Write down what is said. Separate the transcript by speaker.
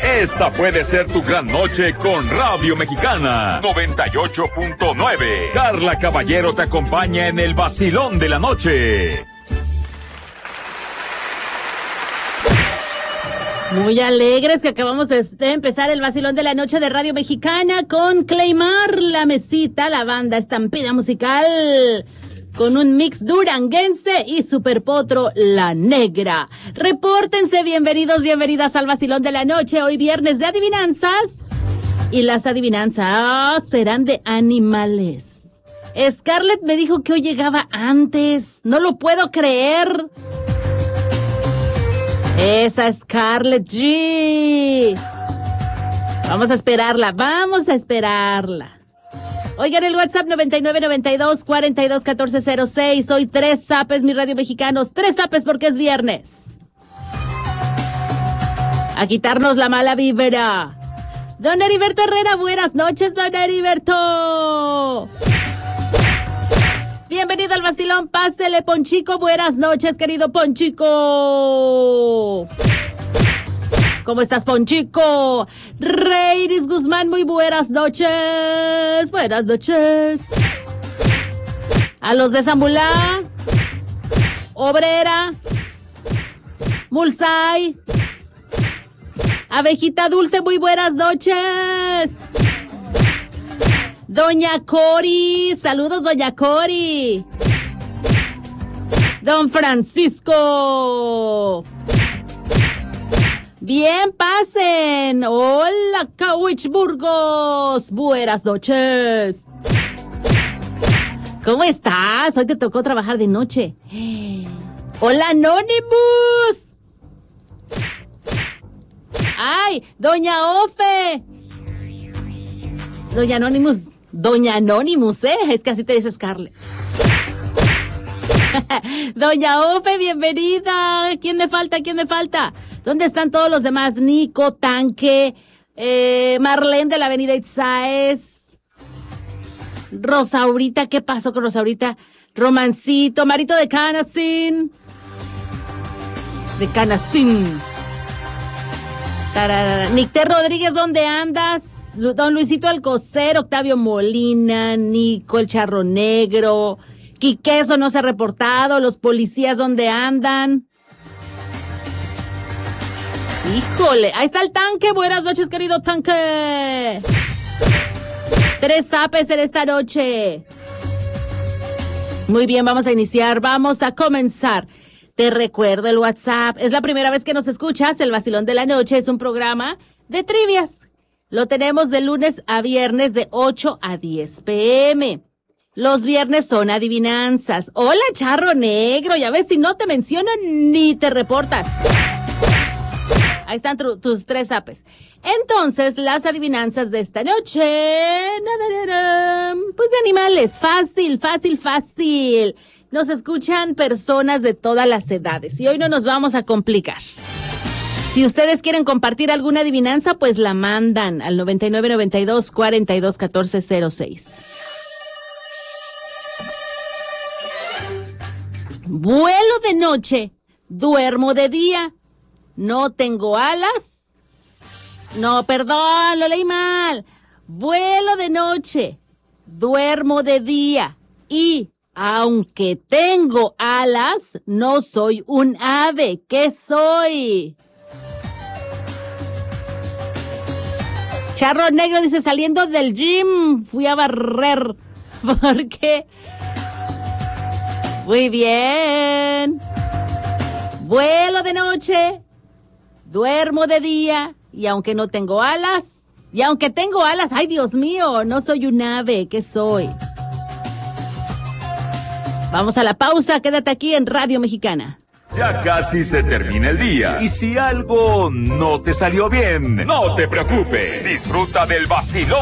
Speaker 1: Esta puede ser tu gran noche con Radio Mexicana 98.9. Carla Caballero te acompaña en el vacilón de la noche.
Speaker 2: Muy alegres que acabamos de empezar el vacilón de la noche de Radio Mexicana con Claymar, La Mesita, la banda Estampida Musical, con un mix duranguense y Superpotro, La Negra. Repórtense, bienvenidos, bienvenidas al vacilón de la noche, hoy viernes de adivinanzas. Y las adivinanzas serán de animales. Scarlett me dijo que hoy llegaba antes, no lo puedo creer. Esa Scarlett G. Vamos a esperarla. Oigan, el WhatsApp 9992-421406. Hoy 3 zapes, mis radio mexicanos. 3 zapes porque es viernes. A quitarnos la mala vibra. Don Heriberto Herrera, buenas noches, don Heriberto. Bienvenido al vacilón, pásele, Ponchico. Buenas noches, querido Ponchico. ¿Cómo estás, Ponchico? Reiris Guzmán, muy buenas noches. Buenas noches. A los de Zambulá, Obrera, Mulsay, Abejita Dulce, muy buenas noches. Doña Cori, saludos, doña Cori. Don Francisco. Bien, pasen. Hola, Cowich Burgos. Buenas noches. ¿Cómo estás? Hoy te tocó trabajar de noche. Hola, Anonymous. Ay, doña Ofe. Doña Anonymous, es que así te dice Scarlett. Doña Ofe, bienvenida. ¿Quién me falta? ¿Dónde están todos los demás? Nico, Tanque, Marlene de la Avenida Itzáez, Rosaurita, ¿qué pasó con Rosaurita? Romancito, Marito de Canacín. Nicté Rodríguez, ¿dónde andas? Don Luisito Alcocer, Octavio Molina, Nico, el Charro Negro, Quiqueso no se ha reportado, los policías ¿dónde andan? Híjole, ahí está el Tanque, buenas noches, querido Tanque. 3 zapes en esta noche. Muy bien, vamos a comenzar. Te recuerdo el WhatsApp, es la primera vez que nos escuchas, el Vacilón de la Noche es un programa de trivias. Lo tenemos de lunes a viernes de 8 a 10 p.m. Los viernes son adivinanzas. Hola, Charro Negro. Ya ves, si no te mencionan, ni te reportas. Ahí están tus 3 zapes. Entonces, las adivinanzas de esta noche. Pues de animales. Fácil. Nos escuchan personas de todas las edades. Y hoy no nos vamos a complicar. Si ustedes quieren compartir alguna adivinanza, pues la mandan al 9992-421406. Vuelo de noche, duermo de día, no tengo alas. No, perdón, lo leí mal. Vuelo de noche, duermo de día y, aunque tengo alas, no soy un ave. ¿Qué soy? Charro Negro dice, saliendo del gym, fui a barrer. ¿Por qué? Muy bien. Vuelo de noche, duermo de día, y aunque no tengo alas, ay Dios mío, no soy un ave, ¿qué soy? Vamos a la pausa, quédate aquí en Radio Mexicana.
Speaker 1: Ya casi se termina el día. Y si algo no te salió bien, no te preocupes. Disfruta del vacilón